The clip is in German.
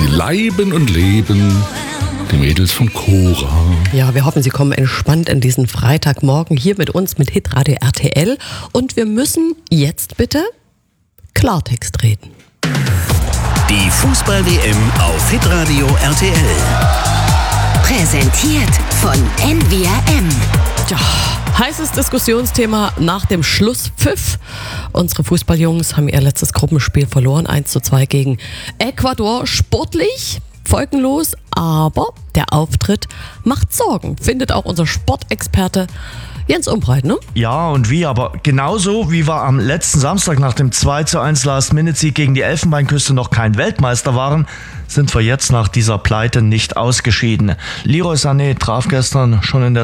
Sie leiben und leben, die Mädels von Cora. Ja, wir hoffen, Sie kommen entspannt in diesen Freitagmorgen hier mit uns, mit Hitradio RTL. Und wir müssen jetzt bitte Klartext reden. Die Fußball-WM auf Hitradio RTL. Präsentiert von NWRM. Ja, heißes Diskussionsthema nach dem Schlusspfiff. Unsere Fußballjungs haben ihr letztes Gruppenspiel verloren, 1:2 gegen Ecuador. Sportlich folgenlos, aber der Auftritt macht Sorgen, findet auch unser Sportexperte Jens Umbreit, ne? Ja, und wie, aber genauso wie wir am letzten Samstag nach dem 2:1 Last-Minute-Sieg gegen die Elfenbeinküste noch kein Weltmeister waren, sind wir jetzt nach dieser Pleite nicht ausgeschieden. Leroy Sané traf gestern schon in der